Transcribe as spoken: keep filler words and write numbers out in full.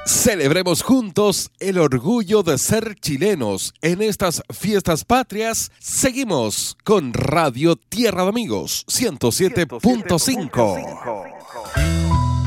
Celebremos juntos el orgullo de ser chilenos en estas fiestas patrias. Seguimos con Radio Tierra de Amigos ciento siete punto cinco.